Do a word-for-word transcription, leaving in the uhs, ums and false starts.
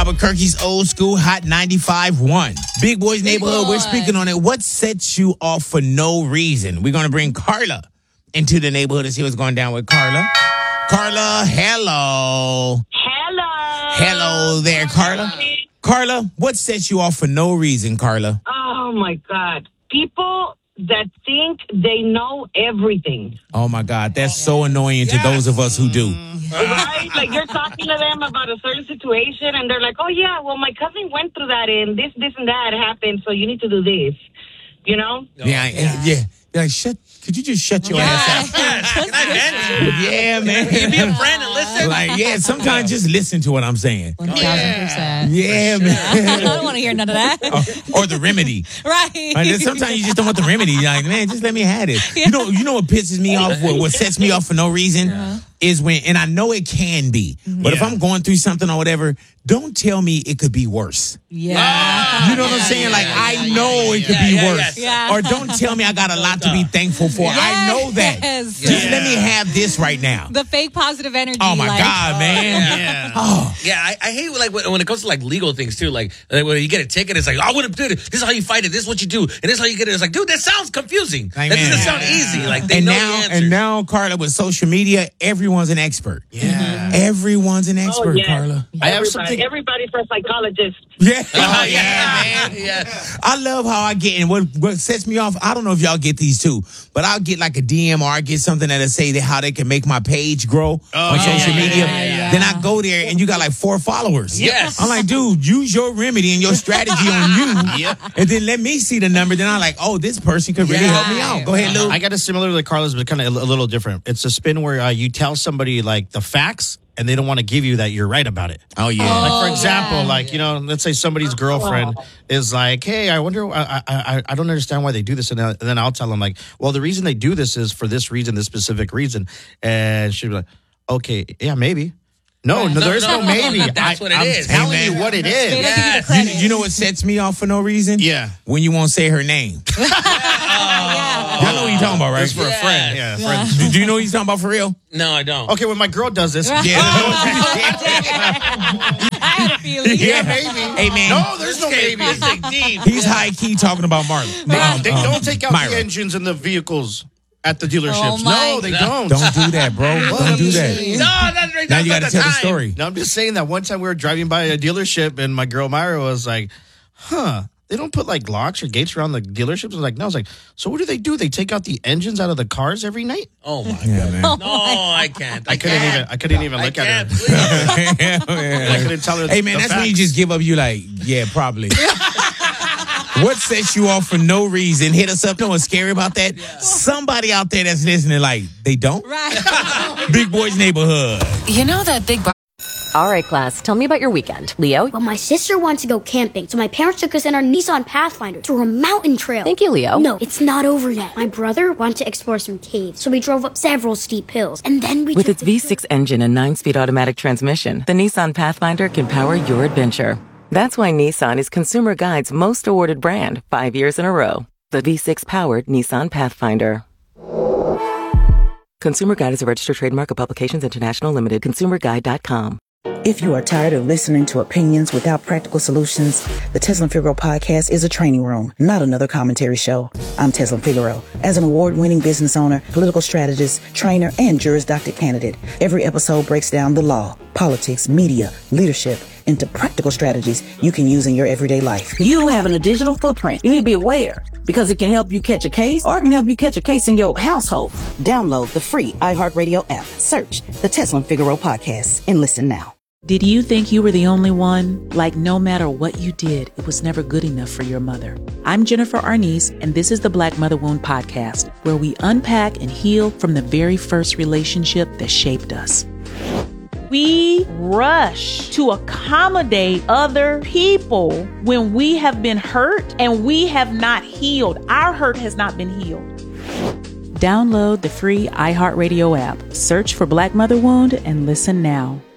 Albuquerque's old school hot ninety-five point one. Big Boy's Neighborhood, we're speaking on it. What sets you off for no reason? We're going to bring Carla into the neighborhood and see what's going down with Carla. Carla, hello. Hello. Hello there, Carla. Carla, what sets you off for no reason, Carla? Oh, my God. People that think they know everything. Oh, my God. That's so annoying to those of us who do. Right? Like, you're talking to them about a certain situation, and they're like, oh, yeah, well, my cousin went through that, and this, this, and that happened, so you need to do this. You know? Yeah, yeah. yeah. Like, shut. Could you just shut your Yeah. ass out? Can I vent? Yeah, man. Can you be a friend and listen? Like, yeah, sometimes just listen to what I'm saying. one thousand percent. Yeah, I man. don't want to hear none of that. Or, or the remedy. Right. Like, sometimes you just don't want the remedy. You're like, man, just let me have it. You know, you know what pisses me off, what, what sets me off for no reason, yeah. is when, and I know it can be, but yeah. if I'm going through something or whatever, don't tell me it could be worse. Yeah. Ah, you know what I'm saying? Yeah, like, yeah, I know yeah, it could yeah, be yeah, worse. Yeah. Or don't tell me I got a lot to be thankful for. Yes. I know that. Yes. Just yeah. let me have this right now. The fake positive energy. Oh, my like, God, man. Yeah. Oh. Yeah, I, I hate like when, when it comes to like legal things too. Like, like when you get a ticket, it's like, oh, I would have did it. This is how you fight it. This is what you do, and this is how you get it. It's like, dude, that sounds confusing. Like, that man. doesn't sound easy. Like they and know now, the answers. and now, Carla, with social media, everyone's an expert. Yeah, everyone's an expert, oh, yes. Carla. I have something. Everybody's a psychologist. Yeah. Oh yeah, man. Yeah. I love how I get, and what what sets me off. I don't know if y'all get these too, but I'll get like a D M or I get something that'll say that how they can make my page grow oh, on social yeah, media. yeah, yeah. Then I go there and you got like four followers. Yes. I'm like, dude, use your remedy and your strategy on you. Yep. And then let me see the number. Then I'm like, oh, this person could really Yeah. help me out. Go ahead, Lou. I got a similar to Carla's, but kind of a, a little different. It's a spin where uh, you tell somebody like the facts and they don't want to give you that you're right about it. Oh, yeah. Oh, Like, for example, yeah. like, you know, let's say somebody's girlfriend is like, hey, I wonder, I I, I don't understand why they do this. And, and then I'll tell them, like, well, the reason they do this is for this reason, this specific reason. And she'll be like, okay, yeah, maybe. No, no, No, there's no, no, maybe. no, that's I, what it I'm is. telling Hey, man. you what it is. They don't give you the Yes. You, credit. you know what sets me off for no reason? Yeah. When you won't say her name. Yeah. Y'all know what you're talking about, right? That's for a Yes. friend. Yeah, Yeah. friend. Do, do you know what he's talking about for real? No, I don't. Okay, when my girl does this, Right. yeah, I had a feeling. yeah, maybe. Hey, man. No, there's no Okay, maybe. it's like deep. He's high key talking about Marlon. They, they don't take out Myra. the engines and the vehicles at the dealerships. Oh, my no, they God. don't. Don't do that, bro. Don't do that. No, that's right. Now That's you got to not tell the time. story. No, I'm just saying that one time we were driving by a dealership and my girl Myra was like, huh, they don't put like locks or gates around the dealerships? I was like, no. I was like, so what do they do? They take out the engines out of the cars every night? Oh my Yeah, god. man. No, I can't. I, I couldn't can't. even I couldn't even I look can't. at her. Please. I couldn't tell her. Hey, man, the that's when you facts. just give up. You like, yeah, probably. What sets you off for no reason? Hit us up. You know what's scary about that? Somebody out there that's listening like, they don't? Right. Big Boy's Neighborhood. You know that big... Bar- All right, class, tell me about your weekend. Leo? Well, my sister wanted to go camping, so my parents took us in our Nissan Pathfinder to a mountain trail. Thank you, Leo. No, it's not over yet. My brother wanted to explore some caves, so we drove up several steep hills, and then we With took its the V six engine and nine-speed automatic transmission, the Nissan Pathfinder can power your adventure. That's why Nissan is Consumer Guide's most awarded brand five years in a row. The V six-powered Nissan Pathfinder. Consumer Guide is a registered trademark of Publications International Limited. consumer guide dot com. If you are tired of listening to opinions without practical solutions, the Tesla Figaro podcast is a training room, not another commentary show. I'm Tesla Figaro. As an award-winning business owner, political strategist, trainer, and Juris Doctor candidate, every episode breaks down the law, politics, media, leadership, into practical strategies you can use in your everyday life. You having a digital footprint. You need to be aware because it can help you catch a case or it can help you catch a case in your household. Download the free iHeartRadio app, search the Tesla Figaro podcast, and listen now. Did you think you were the only one? Like no matter what you did, it was never good enough for your mother. I'm Jennifer Arnice, and this is the Black Mother Wound Podcast, where we unpack and heal from the very first relationship that shaped us. We rush to accommodate other people when we have been hurt and we have not healed. Our hurt has not been healed. Download the free iHeartRadio app, search for Black Mother Wound, and listen now.